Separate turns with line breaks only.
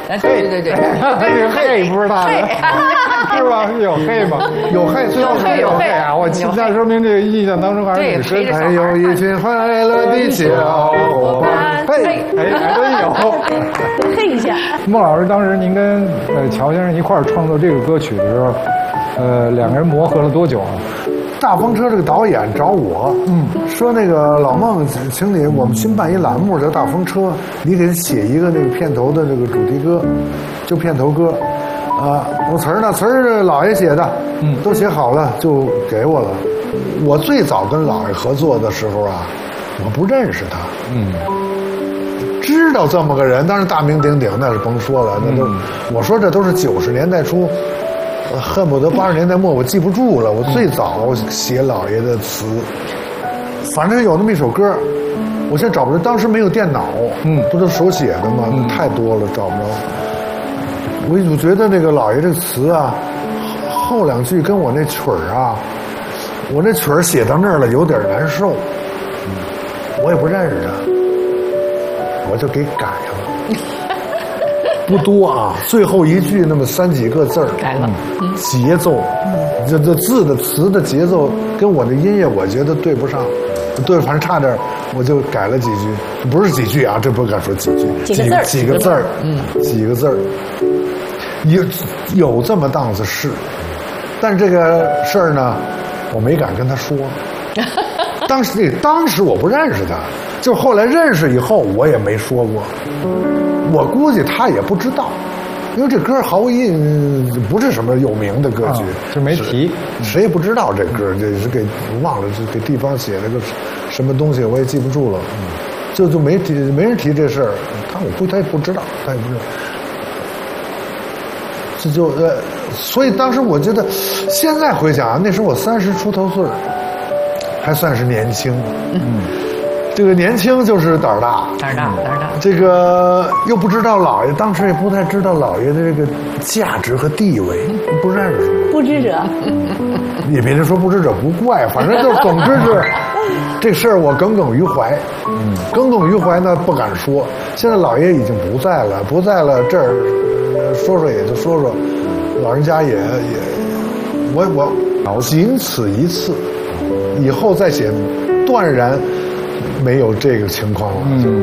对，这个嘿不是他的，是吧？有嘿吗？有嘿，最后有嘿啊！我那说明这个印象当中还是挺深。还有一群快乐的小伙伴，嘿，还真有。
嘿一下。
孟老师，当时您跟乔先生一块儿创作这个歌曲的时候，两个人磨合了多久啊？
大风车这个导演找我，说那个老孟，请你，我们新办一栏目叫大风车，你给写一个那个片头的这个主题歌，就片头歌，啊，我词儿呢，词儿老爷写的，都写好了就给我了。我最早跟老爷合作的时候啊，我不认识他，知道这么个人，当然大名鼎鼎，那是甭说了，那都，我说这都是90年代初。恨不得80年代末，我记不住了。我最早写老爷的词，反正有那么一首歌，我现在找不着。当时没有电脑，不都手写的吗？太多了，找不着。我觉得那个老爷这词啊，后两句跟我那曲儿啊，我那曲儿写到那儿了，有点难受。我也不认识他，我就给改了。不多啊，最后一句那么3几个字儿，
改了，
节奏，这字的词的节奏跟我的音乐，我觉得对不上，对，反正差点，我就改了几句，不是几句啊，这不敢说几句，几个字儿，几个字儿，有这么档子事，但这个事儿呢，我没敢跟他说，当时我不认识他，就后来认识以后，我也没说过。我估计他也不知道，因为这歌毫无不是什么有名的歌曲，
就没提，
谁也不知道这歌，这是给忘了，是给地方写了个什么东西，我也记不住了，就没提，没人提这事儿，他也不知道，他也不知道，这就所以当时我觉得，现在回想啊，那时候我30出头岁，还算是年轻，这个年轻就是胆儿大，这个又不知道老爷，当时也不太知道老爷的这个价值和地位，不认识。
不知者，
也别人说不知者不怪，反正就是总之是这事儿我耿耿于怀，耿耿于怀呢不敢说。现在老爷已经不在了，这儿说说也就说说，老人家也我仅此一次，以后再写断然。没有这个情况了。